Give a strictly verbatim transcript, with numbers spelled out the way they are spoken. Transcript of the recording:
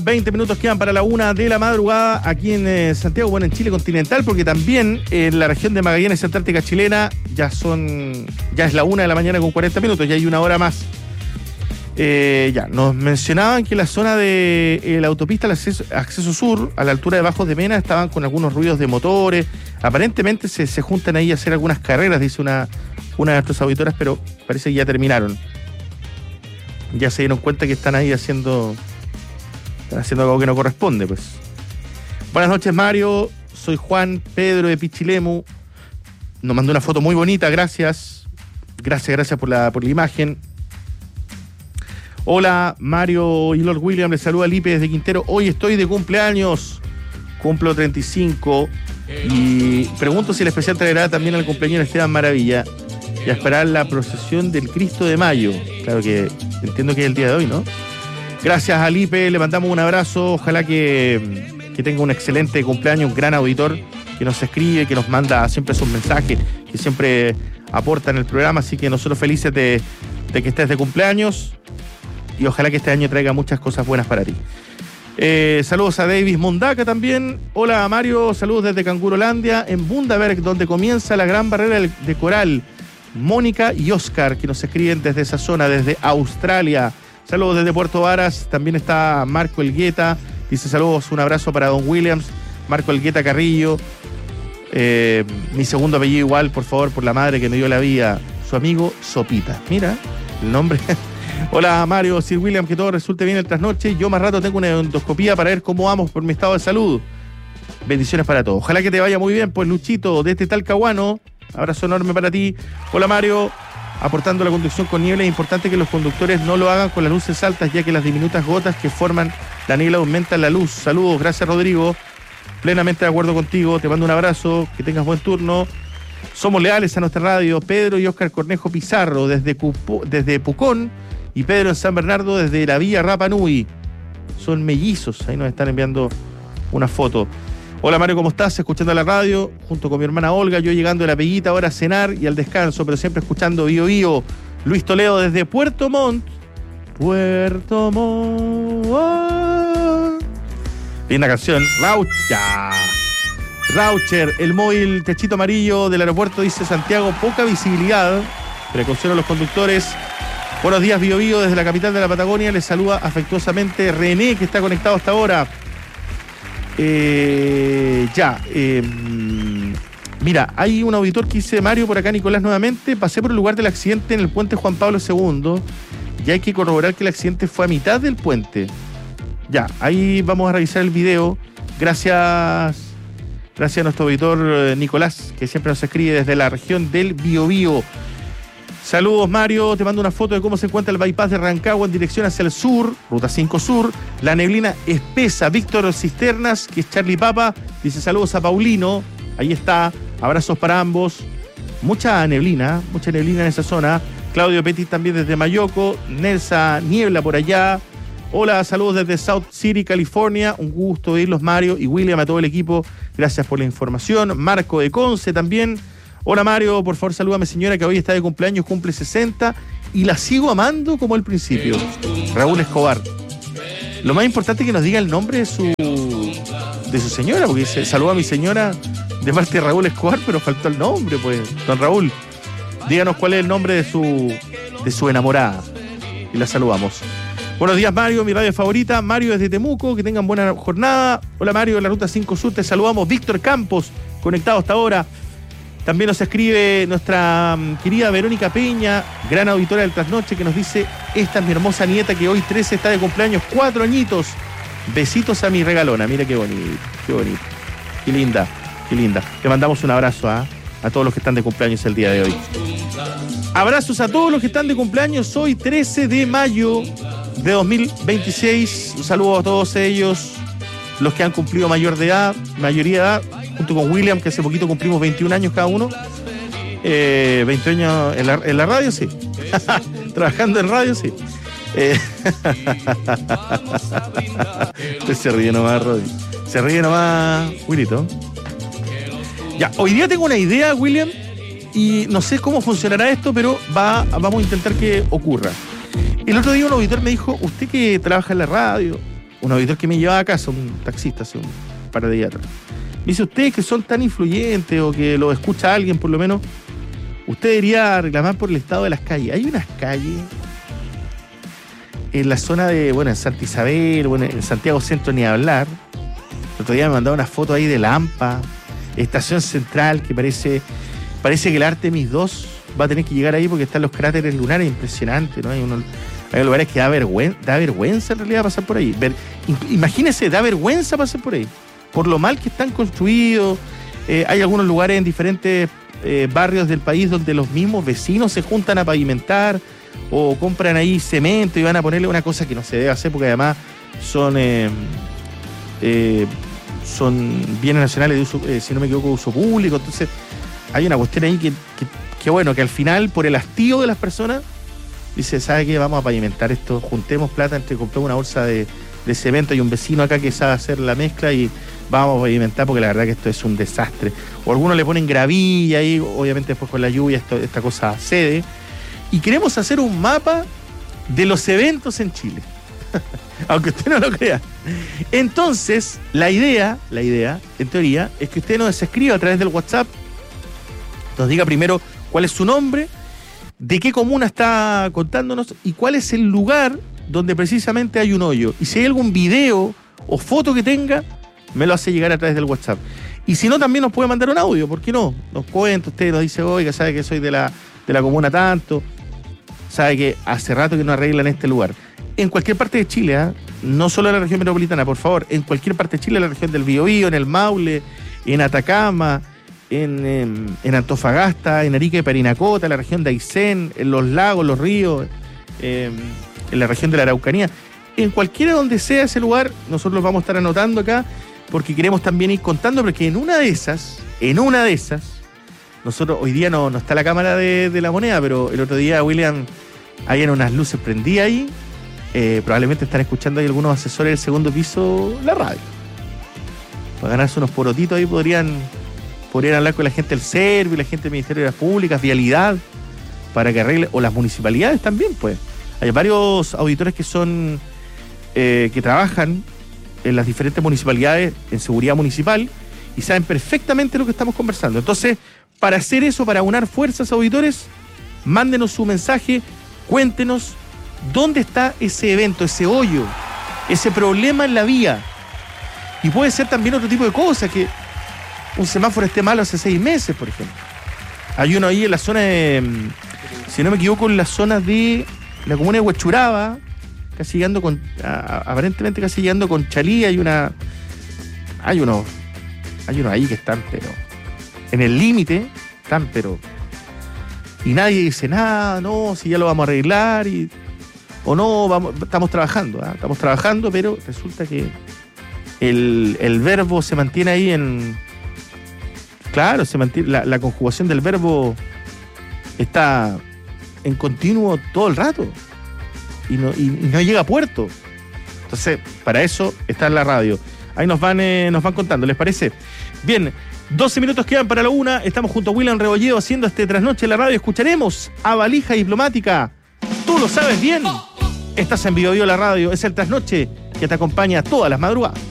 veinte minutos quedan para la una de la madrugada aquí en eh, Santiago, bueno, en Chile continental, porque también en la región de Magallanes, Antártica chilena, ya son, ya es la una de la mañana con cuarenta minutos, ya hay una hora más. Eh, ya, nos mencionaban que la zona de eh, la autopista, el acceso, acceso sur, a la altura de Bajos de Mena, estaban con algunos ruidos de motores. Aparentemente se, se juntan ahí a hacer algunas carreras, dice una, una de nuestras auditoras, pero parece que ya terminaron. Ya se dieron cuenta que están ahí haciendo... Están haciendo algo que no corresponde, pues. Buenas noches, Mario. Soy Juan Pedro de Pichilemu. Nos mandó una foto muy bonita, gracias. Gracias, gracias por la, por la imagen. Hola, Mario y Lord William. Les saluda Lipe desde Quintero. Hoy estoy de cumpleaños. Cumplo treinta y cinco. Y pregunto si el especial traerá también al cumpleaños de Esteban Maravilla. Y a esperar la procesión del Cristo de Mayo. Claro que entiendo que es el día de hoy, ¿no? Gracias a Lipe, le mandamos un abrazo, ojalá que, que tenga un excelente cumpleaños, un gran auditor que nos escribe, que nos manda siempre sus mensajes, que siempre aporta en el programa, así que nosotros felices de, de que estés de cumpleaños y ojalá que este año traiga muchas cosas buenas para ti. Eh, saludos a Davis Mundaca también. Hola Mario, saludos desde Cangurolandia, en Bundaberg, donde comienza la gran barrera de coral. Mónica y Oscar, que nos escriben desde esa zona, desde Australia. Saludos desde Puerto Varas, también está Marco Elgueta, dice saludos, un abrazo para Don Williams, Marco Elgueta Carrillo, eh, mi segundo apellido igual, por favor, por la madre que me dio la vida, su amigo Sopita, mira el nombre. Hola Mario, Sir William, que todo resulte bien el trasnoche, yo más rato tengo una endoscopía para ver cómo vamos por mi estado de salud. Bendiciones para todos, ojalá que te vaya muy bien, pues Luchito, desde Talcahuano, abrazo enorme para ti. Hola Mario. Aportando la conducción con niebla, es importante que los conductores no lo hagan con las luces altas, ya que las diminutas gotas que forman la niebla aumentan la luz. Saludos, gracias Rodrigo, plenamente de acuerdo contigo, te mando un abrazo, que tengas buen turno. Somos leales a nuestra radio, Pedro y Óscar Cornejo Pizarro desde, Cupo, desde Pucón y Pedro en San Bernardo desde la Villa Rapa Nui. Son mellizos, ahí nos están enviando una foto. Hola Mario, ¿cómo estás? Escuchando la radio, junto con mi hermana Olga, yo llegando de la Peguita ahora a cenar y al descanso, pero siempre escuchando Bio Bio. Luis Toledo desde Puerto Montt. Puerto Montt. Linda canción. Raucha. Raucher, el móvil techito amarillo del aeropuerto, dice Santiago, poca visibilidad. Precaución a los conductores. Buenos días, Bio Bio, desde la capital de la Patagonia. Les saluda afectuosamente René, que está conectado hasta ahora. Eh, ya, eh, mira, hay un auditor que dice Mario, por acá Nicolás nuevamente, pasé por el lugar del accidente en el puente Juan Pablo segundo y hay que corroborar que el accidente fue a mitad del puente. Ya, ahí vamos a revisar el video. Gracias, gracias a nuestro auditor eh, Nicolás, que siempre nos escribe desde la región del Biobío. Saludos Mario, te mando una foto de cómo se encuentra el bypass de Rancagua en dirección hacia el sur, ruta cinco sur, la neblina espesa. Víctor Cisternas, que es Charlie Papa, dice saludos a Paulino, ahí está, abrazos para ambos, mucha neblina, mucha neblina en esa zona. Claudio Petit también desde Mayoco, Nelsa Niebla por allá. Hola, saludos desde South City, California, un gusto oírlos Mario y William, a todo el equipo, gracias por la información. Marco de Conce también. Hola Mario, por favor salúdame señora que hoy está de cumpleaños, cumple sesenta y la sigo amando como al principio. Raúl Escobar. Lo más importante es que nos diga el nombre de su de su señora, porque dice, saluda a mi señora de parte de Raúl Escobar, pero faltó el nombre, pues. Don Raúl, díganos cuál es el nombre de su de su enamorada y la saludamos. Buenos días Mario, mi radio favorita, Mario desde Temuco, que tengan buena jornada. Hola Mario, de la ruta cinco sur, te saludamos. Víctor Campos, conectado hasta ahora. También nos escribe nuestra um, querida Verónica Peña, gran auditora del Trasnoche, que nos dice, esta es mi hermosa nieta que hoy trece está de cumpleaños, cuatro añitos. Besitos a mi regalona, mira qué bonito, qué bonito, qué linda, qué linda. Le mandamos un abrazo a, a todos los que están de cumpleaños el día de hoy. Abrazos a todos los que están de cumpleaños hoy, trece de mayo de dos mil veintiséis. Un saludo a todos ellos, los que han cumplido mayor de edad, mayoría de edad, junto con William, que hace poquito cumplimos veintiún años cada uno. Eh, veinte años en la, en la radio, sí. Trabajando en radio, sí. Eh, se ríe nomás, Rodri. Se ríe nomás, Willito. Ya, hoy día tengo una idea, William, y no sé cómo funcionará esto, pero va, vamos a intentar que ocurra. El otro día un auditor me dijo, usted que trabaja en la radio, un auditor que me llevaba a casa, un taxista hace un par de días atrás. Me dice, ustedes que son tan influyentes o que lo escucha alguien por lo menos, usted debería reclamar por el estado de las calles. Hay unas calles en la zona de, bueno, en Santa Isabel, bueno, en Santiago Centro ni hablar. El otro día me mandaron una foto ahí de Lampa, Estación Central, que parece, parece que el Artemis dos va a tener que llegar ahí porque están los cráteres lunares, impresionante, ¿no? Hay unos, hay lugares que da vergüenza, da vergüenza en realidad pasar por ahí. Ver, imagínese, da vergüenza pasar por ahí. Por lo mal que están construidos. Eh, hay algunos lugares en diferentes eh, barrios del país donde los mismos vecinos se juntan a pavimentar o compran ahí cemento y van a ponerle una cosa que no se debe hacer porque además son eh, eh, son bienes nacionales de uso, eh, si no me equivoco, de uso público. Entonces hay una cuestión ahí que, que, que bueno, que al final por el hastío de las personas dice, ¿sabe qué? Vamos a pavimentar esto, juntemos plata entre comprar una bolsa de, de cemento y un vecino acá que sabe hacer la mezcla y vamos a pavimentar porque la verdad que esto es un desastre. O algunos le ponen gravilla y obviamente después con la lluvia esto, esta cosa cede. Y queremos hacer un mapa de los eventos en Chile. Aunque usted no lo crea. Entonces, la idea, la idea, en teoría, es que usted nos escriba a través del WhatsApp, nos diga primero cuál es su nombre, de qué comuna está contándonos y cuál es el lugar donde precisamente hay un hoyo. Y si hay algún video o foto que tenga, me lo hace llegar a través del WhatsApp. Y si no, también nos puede mandar un audio, ¿por qué no? Nos cuenta, usted nos dice, oiga, sabe que soy de la, de la comuna tanto, sabe que hace rato que no arreglan este lugar. En cualquier parte de Chile, ¿eh? No solo en la región metropolitana, por favor, en cualquier parte de Chile, en la región del Biobío, en el Maule, en Atacama, en, en, en Antofagasta, en Arica y Parinacota, en la región de Aysén, en los lagos, los ríos, eh, en la región de la Araucanía. En cualquiera donde sea ese lugar, nosotros los vamos a estar anotando acá, porque queremos también ir contando, porque en una de esas, en una de esas, nosotros, hoy día no, no está la cámara de, de la moneda, pero el otro día, William, habían unas luces prendidas ahí, eh, probablemente están escuchando ahí algunos asesores del segundo piso la radio. Para ganarse unos porotitos ahí podrían, podrían hablar con la gente del Servi, la gente del Ministerio de las Públicas, Vialidad, para que arregle, o las municipalidades también, pues. Hay varios auditores que son, eh, que trabajan en las diferentes municipalidades en seguridad municipal y saben perfectamente lo que estamos conversando. Entonces, para hacer eso, para unar fuerzas, auditores, mándenos su mensaje, cuéntenos dónde está ese evento, ese hoyo, ese problema en la vía. Y puede ser también otro tipo de cosas, que un semáforo esté malo hace seis meses, por ejemplo. Hay uno ahí en la zona de, si no me equivoco, en la zona de la comuna de Huechuraba, casi llegando con, a, aparentemente casi llegando con Chalí, hay una, hay unos, hay unos ahí que están, pero en el límite, están, pero, y nadie dice nada, no, si ya lo vamos a arreglar, y, o no, vamos, estamos trabajando, ¿eh? estamos trabajando, pero resulta que el, el verbo se mantiene ahí en, claro, se mantiene, la, la conjugación del verbo está en continuo todo el rato y no, y, y no llega a puerto. Entonces, para eso está en la radio. Ahí nos van, eh, nos van contando, ¿les parece? Bien, doce minutos quedan para la una. Estamos junto a William Rebolledo haciendo este trasnoche en la radio. Escucharemos a Valija Diplomática. Tú lo sabes bien. Estás en Bio Bio la radio. Es el trasnoche que te acompaña todas las madrugadas.